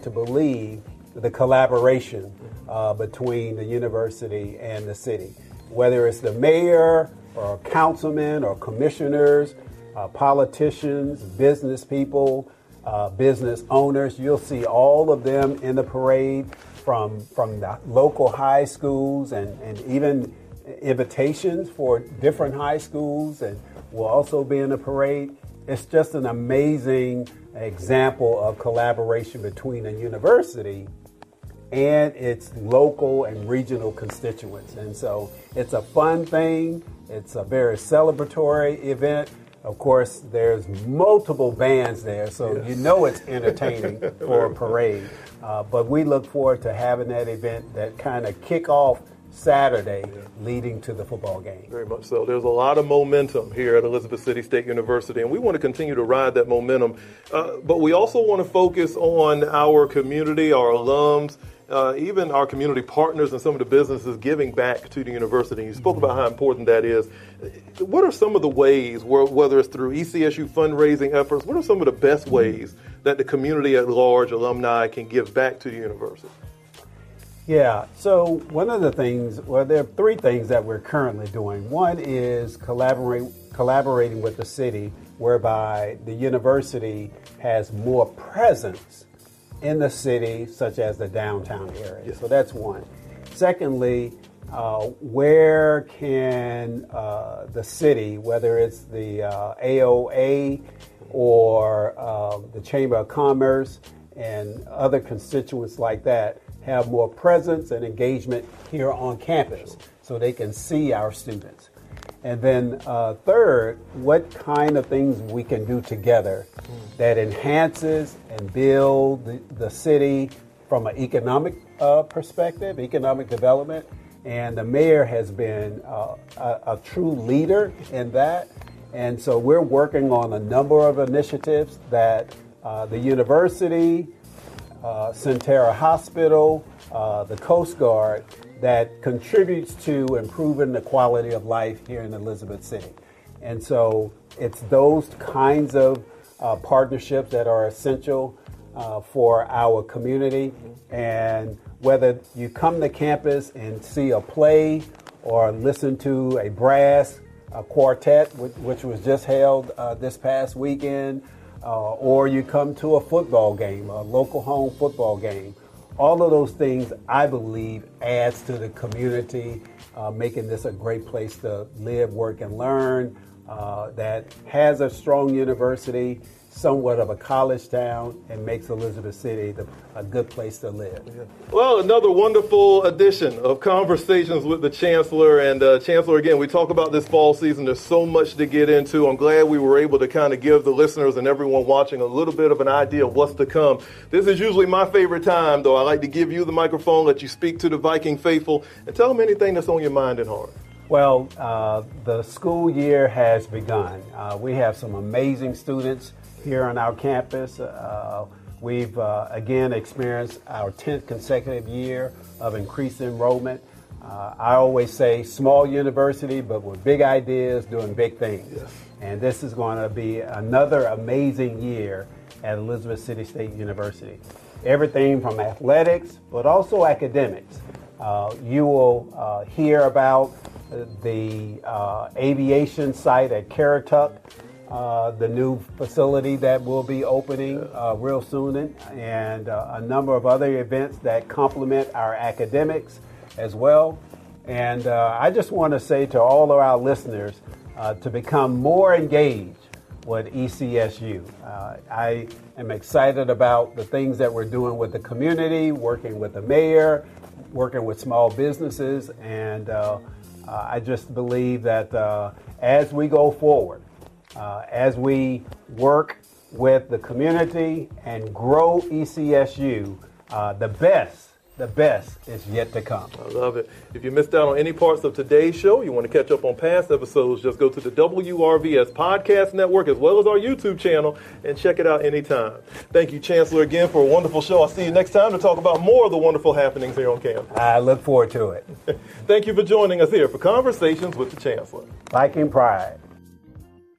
to believe the collaboration between the university and the city, whether it's the mayor or councilmen or commissioners, politicians, business people, business owners. You'll see all of them in the parade from the local high schools and even invitations for different high schools, and will also be in the parade. It's just an amazing example of collaboration between a university and its local and regional constituents. And so it's a fun thing. It's a very celebratory event. Of course, there's multiple bands there, so you know it's entertaining for a parade. But we look forward to having that event that kind of kick off Saturday leading to the football game. Very much so. There's a lot of momentum here at Elizabeth City State University, and we want to continue to ride that momentum. But we also want to focus on our community, our alums, even our community partners and some of the businesses giving back to the university. You spoke about how important that is. What are some of the ways, whether it's through ECSU fundraising efforts, what are some of the best ways that the community at large, alumni, can give back to the university? Yeah, so one of the things, well, there are three things that we're currently doing. One is collaborating with the city, whereby the university has more presence in the city, such as the downtown area. Yes. So that's one. Secondly, where can the city, whether it's the AOA or the Chamber of Commerce and other constituents like that, have more presence and engagement here on campus so they can see our students. And then third, what kind of things we can do together that enhances and build the city from an economic perspective, economic development. And the mayor has been a true leader in that. And so we're working on a number of initiatives that the university, Centera Hospital, the Coast Guard, that contributes to improving the quality of life here in Elizabeth City. And so it's those kinds of partnerships that are essential for our community. And whether you come to campus and see a play or listen to a brass quartet, which was just held this past weekend, or you come to a football game, a local home football game, all of those things, I believe, adds to the community, making this a great place to live, work, and learn, that has a strong university, somewhat of a college town, and makes Elizabeth City a good place to live. Well, another wonderful edition of Conversations with the Chancellor. And Chancellor, again, we talk about this fall season. There's so much to get into. I'm glad we were able to kind of give the listeners and everyone watching a little bit of an idea of what's to come. This is usually my favorite time, though. I like to give you the microphone, let you speak to the Viking faithful, and tell them anything that's on your mind and heart. Well, the school year has begun. We have some amazing students here on our campus. We've again experienced our 10th consecutive year of increased enrollment. I always say small university, but with big ideas, doing big things. Yes. And this is going to be another amazing year at Elizabeth City State University. Everything from athletics, but also academics. You will hear about the aviation site at Currituck, the new facility that will be opening real soon, and a number of other events that complement our academics as well. And I just want to say to all of our listeners to become more engaged with ECSU. I am excited about the things that we're doing with the community, working with the mayor, working with small businesses, and I just believe that as we go forward, as we work with the community and grow ECSU, the best is yet to come. I love it. If you missed out on any parts of today's show, you want to catch up on past episodes, just go to the WRVS Podcast Network as well as our YouTube channel and check it out anytime. Thank you, Chancellor, again for a wonderful show. I'll see you next time to talk about more of the wonderful happenings here on campus. I look forward to it. Thank you for joining us here for Conversations with the Chancellor. Viking Pride.